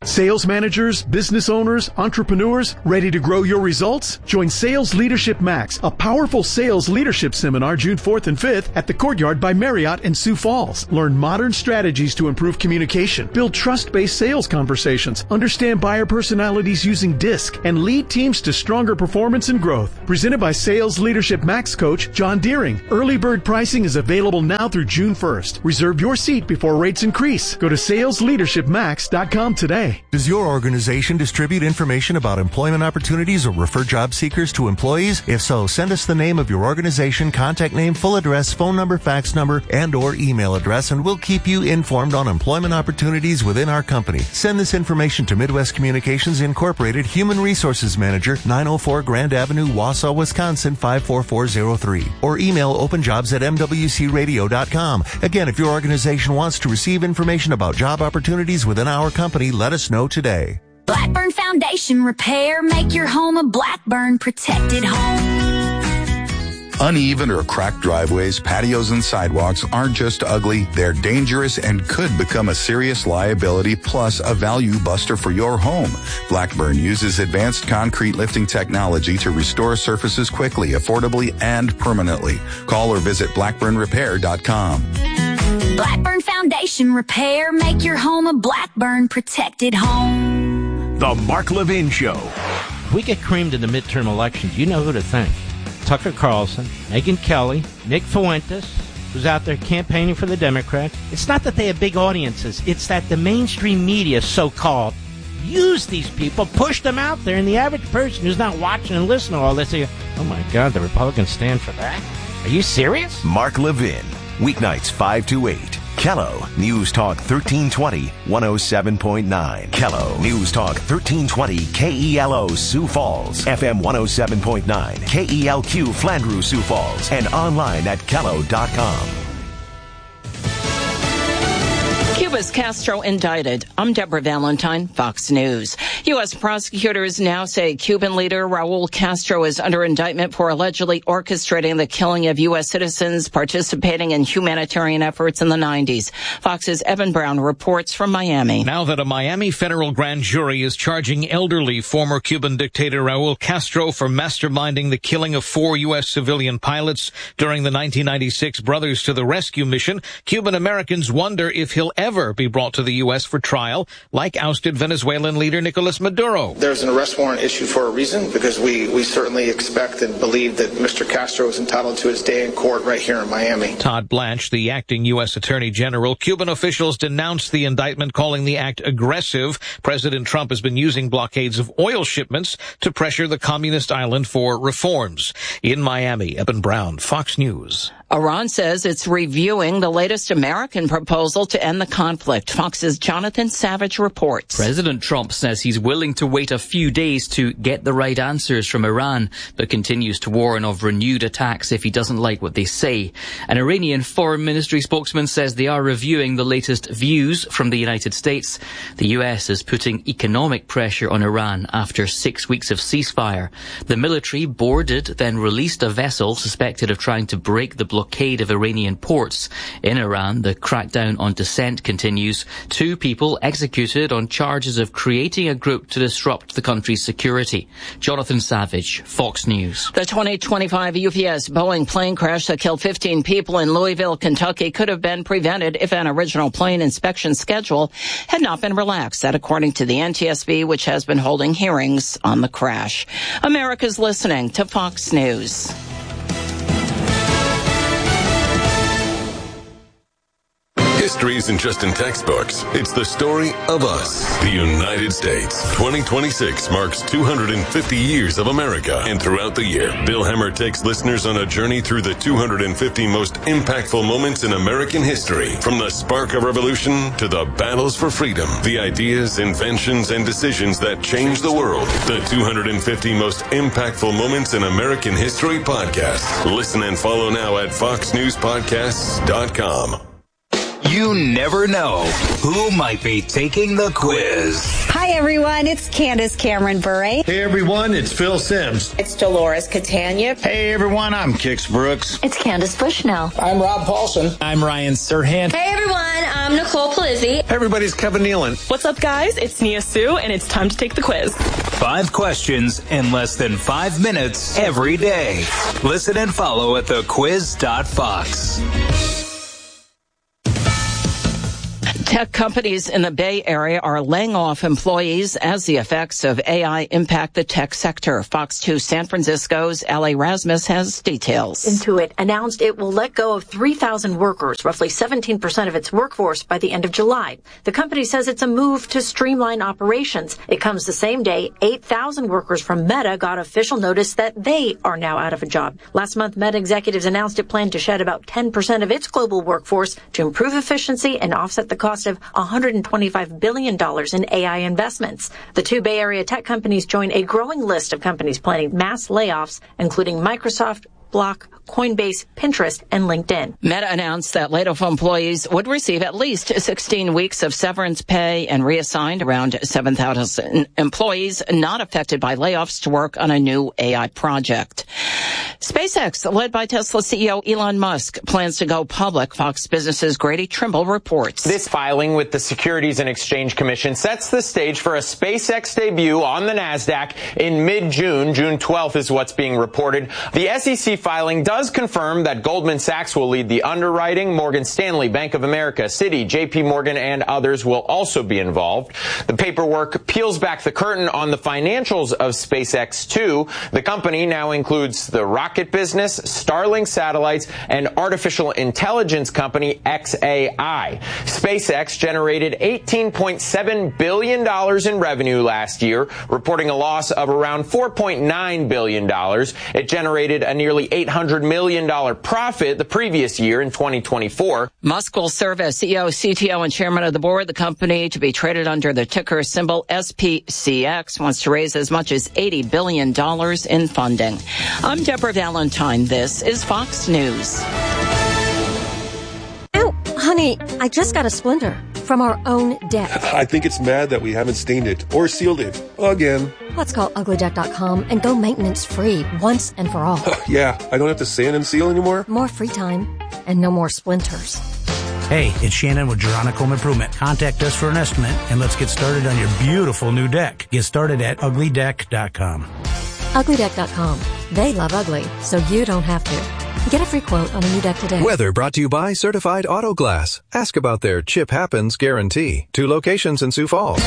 Sales managers, business owners, entrepreneurs, ready to grow your results? Join Sales Leadership Max, a powerful sales leadership seminar June 4th and 5th at the Courtyard by Marriott in Sioux Falls. Learn modern strategies to improve communication, build trust-based sales conversations, understand buyer personalities using DISC, and lead teams to stronger performance and growth. Presented by Sales Leadership Max coach John Deering. Early bird pricing is available now through June 1st. Reserve your seat before rates increase. Go to salesleadershipmax.com today. Does your organization distribute information about employment opportunities or refer job seekers to employees? If so, send us the name of your organization, contact name, full address, phone number, fax number, and or email address, and we'll keep you informed on employment opportunities within our company. Send this information to Midwest Communications Incorporated, Human Resources Manager, 904 Grand Avenue, Wausau, Wisconsin, 54403. Or email openjobs@mwcradio.com. Again, if your organization wants to receive information about job opportunities within our company, let us know today. Blackburn Foundation Repair. Make your home a Blackburn protected home. Uneven or cracked driveways, patios, and sidewalks aren't just ugly, they're dangerous and could become a serious liability plus a value buster for your home. Blackburn uses advanced concrete lifting technology to restore surfaces quickly, affordably, and permanently. Call or visit blackburnrepair.com. Blackburn Foundation Repair. Make your home a Blackburn protected home. The Mark Levin Show. If we get creamed in the midterm elections, you know who to thank. Tucker Carlson, Megyn Kelly, Nick Fuentes, who's out there campaigning for the Democrats. It's not that they have big audiences. It's that the mainstream media, so-called, use these people, push them out there, and the average person who's not watching and listening to all this, say, oh my God, the Republicans stand for that? Are you serious? Mark Levin, weeknights 5 to 8. Kello News Talk 1320, 107.9. Kello News Talk 1320, KELO Sioux Falls, FM 107.9, KELQ Flandreau Sioux Falls, and online at kello.com. Cuba's Castro indicted. I'm Deborah Valentine, Fox News. U.S. prosecutors now say Cuban leader Raul Castro is under indictment for allegedly orchestrating the killing of U.S. citizens participating in humanitarian efforts in the 90s. Fox's Evan Brown reports from Miami. Now that a Miami federal grand jury is charging elderly former Cuban dictator Raul Castro for masterminding the killing of 4 U.S. civilian pilots during the 1996 Brothers to the Rescue mission, Cuban Americans wonder if he'll ever be brought to the U.S. for trial, like ousted Venezuelan leader Nicolas Maduro. There's an arrest warrant issued for a reason, because we certainly expect and believe that Mr. Castro is entitled to his day in court right here in Miami. Todd Blanche, the acting U.S. Attorney General. Cuban officials denounced the indictment, calling the act aggressive. President Trump has been using blockades of oil shipments to pressure the communist island for reforms. In Miami, Evan Brown, Fox News. Iran says it's reviewing the latest American proposal to end the conflict. Fox's Jonathan Savage reports. President Trump says he's willing to wait a few days to get the right answers from Iran, but continues to warn of renewed attacks if he doesn't like what they say. An Iranian foreign ministry spokesman says they are reviewing the latest views from the United States. The US is putting economic pressure on Iran after 6 weeks of ceasefire. The military boarded, then released a vessel suspected of trying to break the blockade of Iranian ports. In Iran, the crackdown on dissent continues. 2 people executed on charges of creating a group to disrupt the country's security. Jonathan Savage, Fox News. The 2025 UPS Boeing plane crash that killed 15 people in Louisville, Kentucky could have been prevented if an original plane inspection schedule had not been relaxed. That according to the NTSB, which has been holding hearings on the crash. America's listening to Fox News. History isn't just in textbooks. It's the story of us, the United States. 2026 marks 250 years of America. And throughout the year, Bill Hemmer takes listeners on a journey through the 250 most impactful moments in American history. From the spark of revolution to the battles for freedom, the ideas, inventions, and decisions that changed the world. The 250 most impactful moments in American history podcast. Listen and follow now at foxnewspodcasts.com. You never know who might be taking the quiz. Hi, everyone. It's Candace Cameron Bure. Hey, everyone. It's Phil Sims. It's Dolores Catania. Hey, everyone. I'm Kix Brooks. It's Candace Bushnell. I'm Rob Paulson. I'm Ryan Serhant. Hey, everyone. I'm I'm Nicole Palizzi. Hey, everybody's Kevin Nealon. What's up, guys? It's Nia Sue, and it's time to take the quiz. 5 questions in less than 5 minutes every day. Listen and follow at thequiz.fox. Tech companies in the Bay Area are laying off employees as the effects of AI impact the tech sector. Fox 2 San Francisco's Allie Rasmus has details. Intuit announced it will let go of 3,000 workers, roughly 17% of its workforce, by the end of July. The company says it's a move to streamline operations. It comes the same day 8,000 workers from Meta got official notice that they are now out of a job. Last month, Meta executives announced it planned to shed about 10% of its global workforce to improve efficiency and offset the cost of $125 billion in AI investments. The 2 Bay Area tech companies join a growing list of companies planning mass layoffs, including Microsoft, Block, Coinbase, Pinterest, and LinkedIn. Meta announced that laid-off employees would receive at least 16 weeks of severance pay and reassigned around 7,000 employees not affected by layoffs to work on a new AI project. SpaceX, led by Tesla CEO Elon Musk, plans to go public. Fox Business's Grady Trimble reports. This filing with the Securities and Exchange Commission sets the stage for a SpaceX debut on the NASDAQ in mid-June. June 12th is what's being reported. The SEC filing does confirm that Goldman Sachs will lead the underwriting. Morgan Stanley, Bank of America, Citi, JP Morgan, and others will also be involved. The paperwork peels back the curtain on the financials of SpaceX, too. The company now includes the rocket business, Starlink satellites, and artificial intelligence company xAI. SpaceX generated $18.7 billion in revenue last year, reporting a loss of around $4.9 billion. It generated a nearly $800 million profit the previous year in 2024. Musk will serve as CEO, CTO, and chairman of the board. The company, to be traded under the ticker symbol SPCX, wants to raise as much as $80 billion in funding. I'm Deborah Valentine. This is Fox News. Oh, honey, I just got a splinter from our own deck. I think it's mad that we haven't stained it or sealed it again. Let's call uglydeck.com and go maintenance free once and for all. Yeah, I don't have to sand and seal anymore. More free time and no more splinters. Hey, it's Shannon with Juronic Home Improvement. Contact us for an estimate and let's get started on your beautiful new deck. Get started at uglydeck.com. Uglydeck.com. They love ugly, so you don't have to. Get a free quote on a new deck today. Weather brought to you by Certified Auto Glass. Ask about their Chip Happens guarantee. 2 locations in Sioux Falls.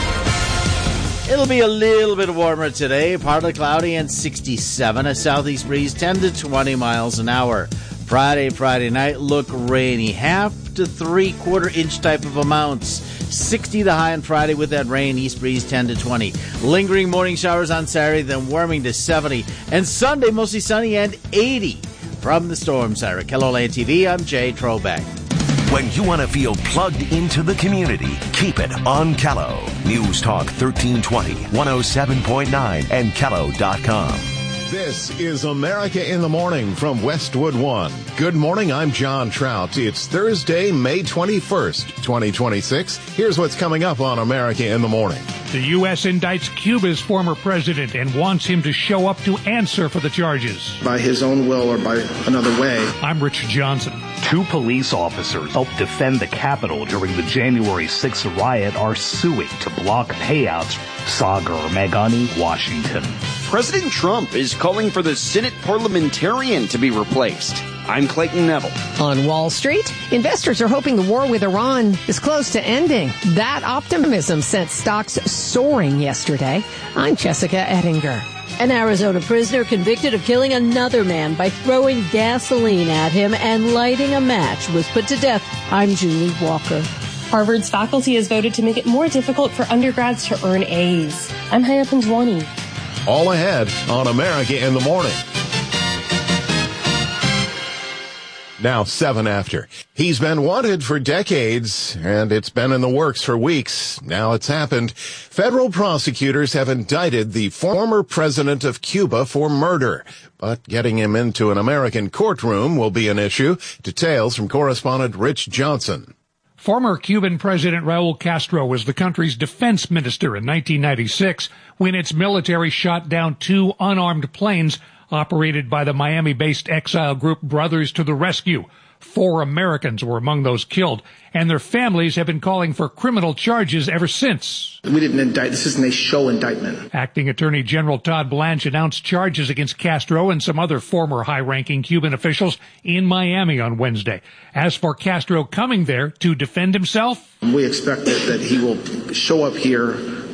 It'll be a little bit warmer today, partly cloudy and 67. A southeast breeze 10 to 20 miles an hour. Friday night, look rainy. 1/2 to 3/4 inch type of amounts. 60 the high on Friday with that rain, east breeze 10 to 20. Lingering morning showers on Saturday, then warming to 70. And Sunday, mostly sunny and 80. From the Storm Center, KELOLAND TV, I'm Jay Trobeck. When you want to feel plugged into the community, keep it on KELO. News Talk 1320, 107.9, and KELO.com. This is America in the Morning from Westwood One. Good morning, I'm John Trout. It's Thursday, May 21st, 2026. Here's what's coming up on America in the Morning. The U.S. indicts Cuba's former president and wants him to show up to answer for the charges. By his own will or by another way. I'm Rich Johnson. 2 police officers helped defend the Capitol during the January 6th riot are suing to block payouts. Sagar Meghani, Washington. President Trump is calling for the Senate parliamentarian to be replaced. I'm Clayton Neville. On Wall Street, investors are hoping the war with Iran is close to ending. That optimism sent stocks soaring yesterday. I'm Jessica Ettinger. An Arizona prisoner convicted of killing another man by throwing gasoline at him and lighting a match was put to death. I'm Julie Walker. Harvard's faculty has voted to make it more difficult for undergrads to earn A's. I'm Haya Panjwani. All ahead on America in the Morning. Now 7 after. He's been wanted for decades, and it's been in the works for weeks. Now it's happened. Federal prosecutors have indicted the former president of Cuba for murder. But getting him into an American courtroom will be an issue. Details from correspondent Rich Johnson. Former Cuban President Raul Castro was the country's defense minister in 1996 when its military shot down 2 unarmed planes operated by the Miami-based exile group Brothers to the Rescue. 4 Americans were among those killed, and their families have been calling for criminal charges ever since. We didn't indict. This isn't a show indictment. Acting Attorney General Todd Blanche announced charges against Castro and some other former high-ranking Cuban officials in Miami on Wednesday. As for Castro coming there to defend himself, we expect that he will show up here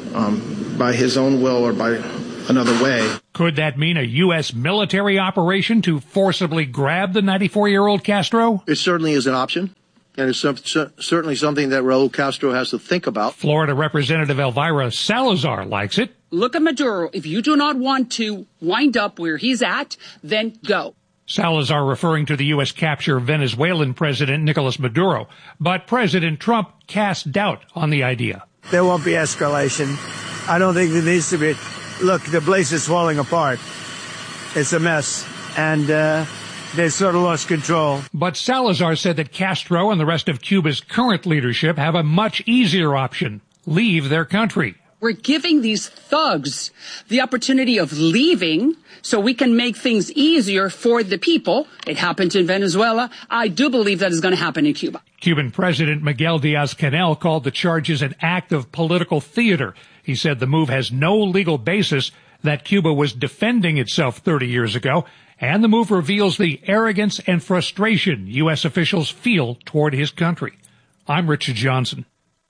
by his own will or by another way. Could that mean a U.S. military operation to forcibly grab the 94-year-old Castro? It certainly is an option, and it's certainly something that Raul Castro has to think about. Florida Representative Elvira Salazar likes it. Look at Maduro. If you do not want to wind up where he's at, then go. Salazar referring to the U.S. capture of Venezuelan President Nicolas Maduro. But President Trump cast doubt on the idea. There won't be escalation. I don't think there needs to be. Look, the place is falling apart. It's a mess. And they sort of lost control. But Salazar said that Castro and the rest of Cuba's current leadership have a much easier option. Leave their country. We're giving these thugs the opportunity of leaving so we can make things easier for the people. It happened in Venezuela. I do believe that is going to happen in Cuba. Cuban President Miguel Diaz-Canel called the charges an act of political theater. He said the move has no legal basis, that Cuba was defending itself 30 years ago, and the move reveals the arrogance and frustration U.S. officials feel toward his country. I'm Richard Johnson.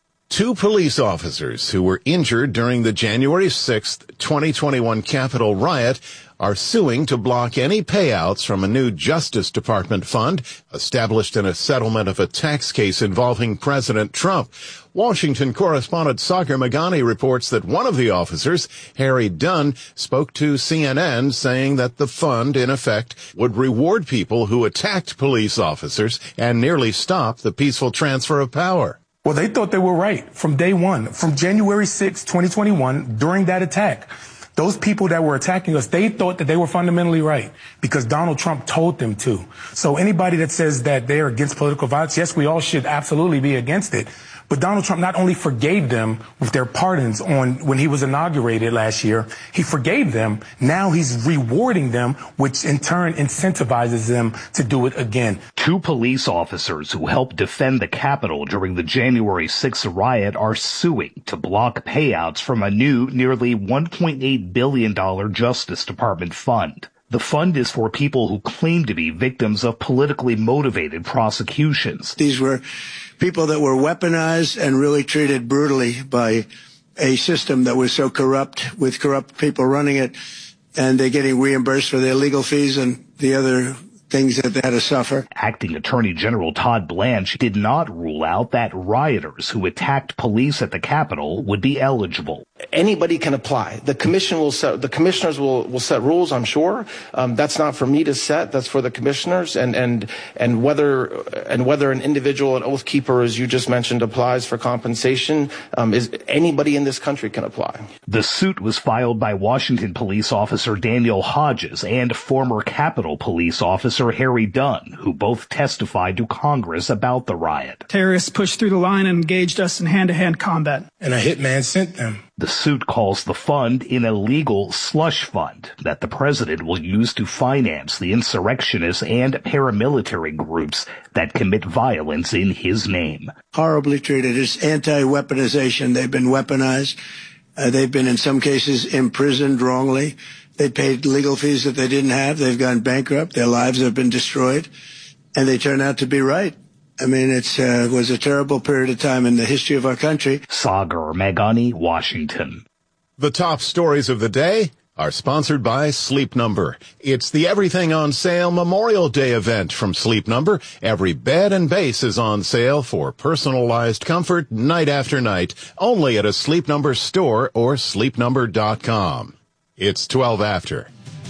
2 police officers who were injured during the January 6th, 2021 Capitol riot are suing to block any payouts from a new Justice Department fund established in a settlement of a tax case involving President Trump. Washington correspondent Sagar Meghani reports that one of the officers, Harry Dunn, spoke to CNN saying that the fund, in effect, would reward people who attacked police officers and nearly stop the peaceful transfer of power. Well, they thought they were right from day one, from January 6, 2021, during that attack. Those people that were attacking us, they thought that they were fundamentally right because Donald Trump told them to. So anybody that says that they are against political violence, yes, we all should absolutely be against it. But Donald Trump not only forgave them with their pardons when he was inaugurated last year, he forgave them. Now he's rewarding them, which in turn incentivizes them to do it again. 2 police officers who helped defend the Capitol during the January 6th riot are suing to block payouts from a new nearly $1.8 billion Justice Department fund. The fund is for people who claim to be victims of politically motivated prosecutions. These were people that were weaponized and really treated brutally by a system that was so corrupt, with corrupt people running it, and they're getting reimbursed for their legal fees and the other things that they had to suffer. Acting Attorney General Todd Blanche did not rule out that rioters who attacked police at the Capitol would be eligible. Anybody can apply. The commissioners will set rules, I'm sure. That's not for me to set. That's for the commissioners. And whether an individual, an oath keeper, as you just mentioned, applies for compensation, is anybody in this country can apply. The suit was filed by Washington police officer Daniel Hodges and former Capitol police officer Harry Dunn, who both testified to Congress about the riot. Terrorists pushed through the line and engaged us in hand-to-hand combat. And a hitman sent them. The suit calls the fund an illegal slush fund that the president will use to finance the insurrectionists and paramilitary groups that commit violence in his name. Horribly treated. It's anti-weaponization. They've been weaponized. They've been, in some cases, imprisoned wrongly. They paid legal fees that they didn't have. They've gone bankrupt. Their lives have been destroyed. And they turn out to be right. I mean, it was a terrible period of time in the history of our country. Sagar Meghani, Washington. The top stories of the day are sponsored by Sleep Number. It's the Everything on Sale Memorial Day event from Sleep Number. Every bed and base is on sale for personalized comfort night after night, only at a Sleep Number store or sleepnumber.com. It's 12 after.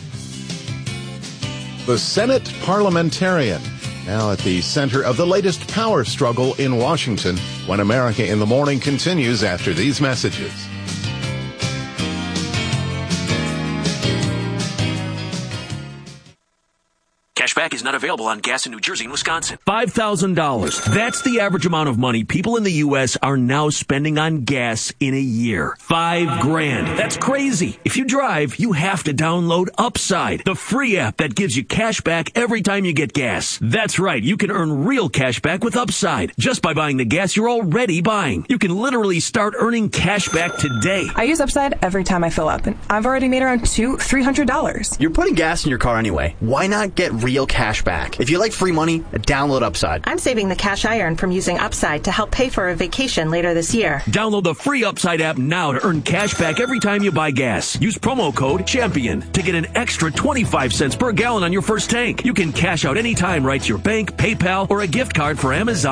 The Senate Parliamentarian, now at the center of the latest power struggle in Washington, when America in the Morning continues after these messages. Cashback is not available on gas in New Jersey and Wisconsin. $5,000. That's the average amount of money people in the U.S. are now spending on gas in a year. $5,000. That's crazy. If you drive, you have to download Upside, the free app that gives you cash back every time you get gas. That's right. You can earn real cash back with Upside just by buying the gas you're already buying. You can literally start earning cash back today. I use Upside every time I fill up, and I've already made around $300. You're putting gas in your car anyway. Why not get real cash back? If you like free money, download Upside. I'm saving the cash I earn from using Upside to help pay for a vacation later this year. Download the free Upside app now to earn cash back every time you buy gas. Use promo code CHAMPION to get an extra 25 cents per gallon on your first tank. You can cash out anytime right to your bank, PayPal, or a gift card for Amazon.